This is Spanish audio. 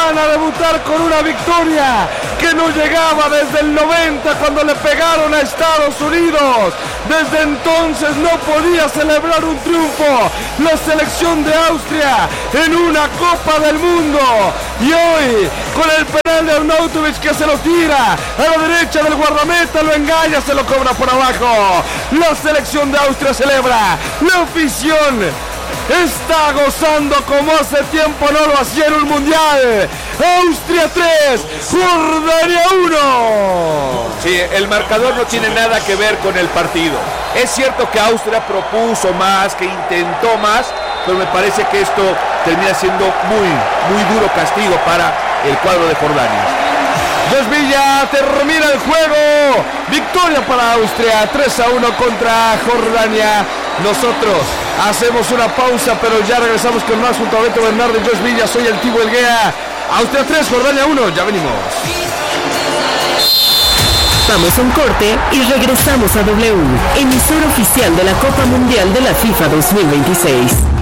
van a debutar con una victoria que no llegaba desde el 90 cuando le pegaron a Estados Unidos. Desde entonces no podía celebrar un triunfo la selección de Austria en una Copa del Mundo. Y hoy, con el penal de Arnautovic que se lo tira a la derecha del guardameta, lo engaña, se lo cobra por abajo. La selección de Austria celebra. La afición está gozando como hace tiempo no lo hacía en un mundial. Austria 3, Jordania 1. Sí, el marcador no tiene nada que ver con el partido. Es cierto que Austria propuso más, que intentó más, pero me parece que esto termina siendo muy duro castigo para el cuadro de Jordania. Desvilla, termina el juego. Victoria para Austria, 3-1 contra Jordania. Nosotros hacemos una pausa, pero ya regresamos con más junto a Beto Bernardo y Josh Villa. Soy el Tibo Elguea. Austria 3, Jordania 1. Ya venimos. Vamos a un corte y regresamos a W, emisora oficial de la Copa Mundial de la FIFA 2026.